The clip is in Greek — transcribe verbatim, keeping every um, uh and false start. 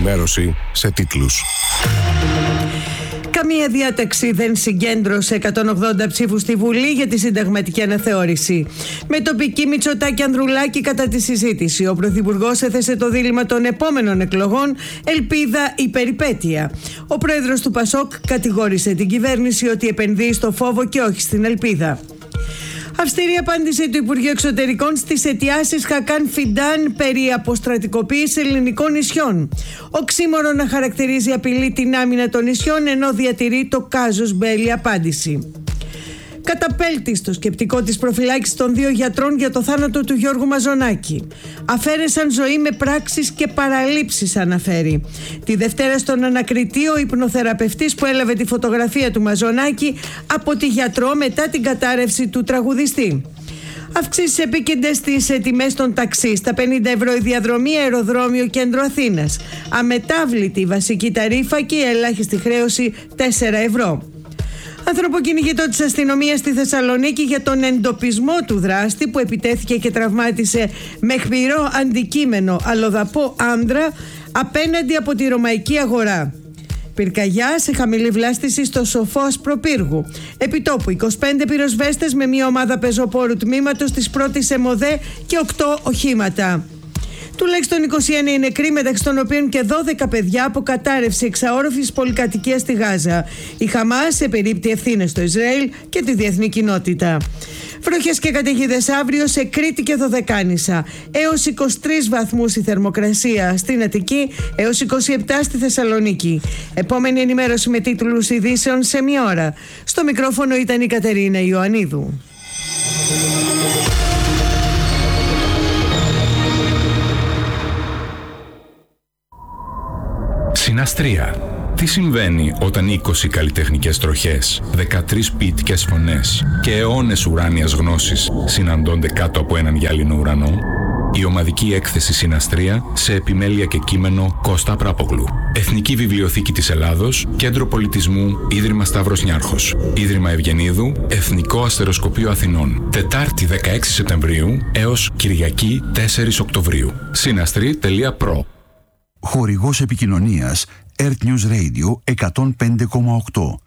ενημέρωση σε τίτλους. Καμία διάταξη δεν συγκέντρωσε εκατόν ογδόντα ψήφους στη Βουλή για τη συνταγματική αναθεώρηση. Με τοπική Μητσοτάκη Ανδρουλάκη κατά τη συζήτηση, ο Πρωθυπουργός έθεσε το δίλημμα των επόμενων εκλογών, ελπίδα ή περιπέτεια. Ο πρόεδρος του Πασόκ κατηγόρησε την κυβέρνηση ότι επενδύει στο φόβο και όχι στην ελπίδα. Αυστηρή απάντηση του Υπουργείου Εξωτερικών στις αιτιάσεις Χακάν Φιντάν περί αποστρατικοποίησης ελληνικών νησιών. Οξύμορο να χαρακτηρίζει απειλή την άμυνα των νησιών, ενώ διατηρεί το κάζος μπέλι απάντηση. Καταπέλτει στο σκεπτικό της προφυλάκησης των δύο γιατρών για το θάνατο του Γιώργου Μαζονάκη. Αφαίρεσαν ζωή με πράξεις και παραλήψεις, αναφέρει. Τη Δευτέρα στον ανακριτή, ο υπνοθεραπευτής που έλαβε τη φωτογραφία του Μαζονάκη από τη γιατρό μετά την κατάρρευση του τραγουδιστή. Αυξήσεις επίκεντες στις τιμές των ταξί. Στα πενήντα ευρώ η διαδρομή, αεροδρόμιο, κέντρο Αθήνας. Αμετάβλητη βασική ταρίφα και η ελάχιστη χρέωση τέσσερα ευρώ. Ανθρωποκυνηγητό της αστυνομίας στη Θεσσαλονίκη για τον εντοπισμό του δράστη που επιτέθηκε και τραυμάτισε με χμηρό αντικείμενο αλλοδαπό άνδρα απέναντι από τη Ρωμαϊκή Αγορά. Πυρκαγιά σε χαμηλή βλάστηση στο Σοφό Ασπροπύργου. Επιτόπου είκοσι πέντε πυροσβέστες με μια ομάδα πεζοπόρου τμήματος της πρώτης ΕΜΟΔΕ και οκτώ οχήματα. Τουλάχιστον είκοσι ένα είναι νεκροί, μεταξύ των οποίων και δώδεκα παιδιά από κατάρρευση εξαόροφης πολυκατοικίας στη Γάζα. Η Χαμάς επερίπτει ευθύνες στο Ισραήλ και τη διεθνή κοινότητα. Βροχές και καταιγίδες αύριο σε Κρήτη και Δωδεκάνησα. Έως είκοσι τρεις βαθμούς η θερμοκρασία στην Αττική, έως είκοσι επτά στη Θεσσαλονίκη. Επόμενη ενημέρωση με τίτλους ειδήσεων σε μία ώρα. Στο μικρόφωνο ήταν η Κατερίνα Ιωαννίδου. Συναστρία. Τι συμβαίνει όταν είκοσι καλλιτεχνικές τροχές, δεκατρείς ποιητικές φωνές και αιώνες ουράνιας γνώσης συναντώνται κάτω από έναν γυάλινο ουρανό? Η ομαδική έκθεση Συναστρία σε επιμέλεια και κείμενο Κώστα Πράπογλου. Εθνική Βιβλιοθήκη της Ελλάδος, Κέντρο Πολιτισμού, Ίδρυμα Σταύρος Νιάρχος, Ίδρυμα Ευγενίδου, Εθνικό Αστεροσκοπείο Αθηνών. Τετάρτη δεκαέξι Σεπτεμβρίου έως Κυριακή τέσσερις Οκτωβρίου. Συναστρή τελεία προ. Χορηγός επικοινωνίας Earth News Radio εκατόν πέντε κόμμα οκτώ.